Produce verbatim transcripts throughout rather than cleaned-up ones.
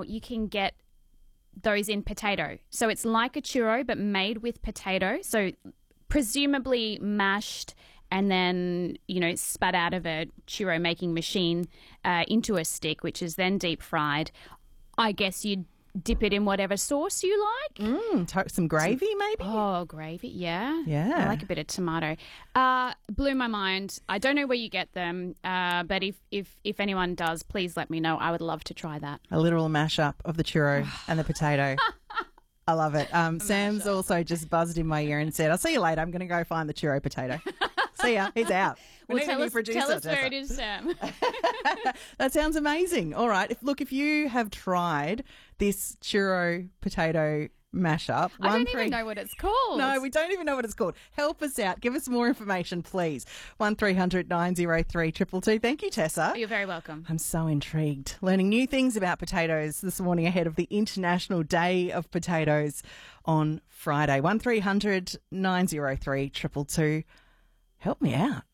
you can get those in potato. So it's like a churro but made with potato. So presumably mashed and then, you know, spat out of a churro making machine uh, into a stick, which is then deep fried. I guess you'd dip it in whatever sauce you like. Mm, to- some gravy maybe? Oh, gravy, yeah. Yeah. I like a bit of tomato. Uh, blew my mind. I don't know where you get them, uh, but if, if, if anyone does, please let me know. I would love to try that. A literal mashup of the churro and the potato. I love it. Um, Sam's also just buzzed in my ear and said, I'll see you later. I'm going to go find the churro potato. See ya. He's out. We Well, need a tell new us, producer, tell us where Tessa. it is, Sam. That sounds amazing. All right. If, look, if you have tried this churro potato mashup. I don't three- even know what it's called. No, we don't even know what it's called. Help us out. Give us more information, please. one three hundred nine oh three two two two. Thank you, Tessa. You're very welcome. I'm so intrigued. Learning new things about potatoes this morning ahead of the International Day of Potatoes on Friday. one three hundred nine oh three two two two. Help me out.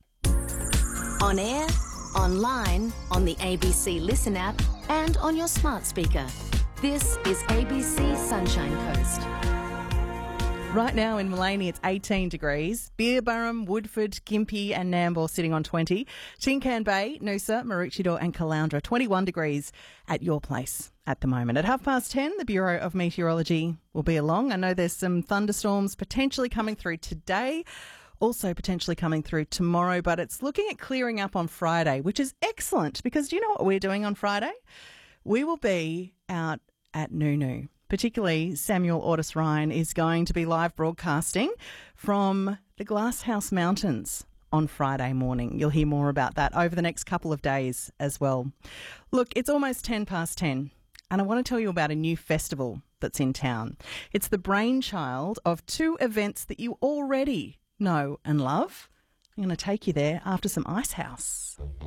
On air, online, on the A B C Listen app and on your smart speaker. This is A B C Sunshine Coast. Right now in Maleny, it's eighteen degrees. Beerburrum, Woodford, Gympie and Nambour sitting on twenty. Tincan Bay, Noosa, Maroochydore and Caloundra, twenty-one degrees at your place at the moment. At half past ten, the Bureau of Meteorology will be along. I know there's some thunderstorms potentially coming through today, also potentially coming through tomorrow, but it's looking at clearing up on Friday, which is excellent because do you know what we're doing on Friday? We will be out at Nunu. Particularly, Samuel Ortis Ryan is going to be live broadcasting from the Glasshouse Mountains on Friday morning. You'll hear more about that over the next couple of days as well. Look, it's almost ten past ten, and I want to tell you about a new festival that's in town. It's the brainchild of two events that you already know and love. I'm going to take you there after some Ice House.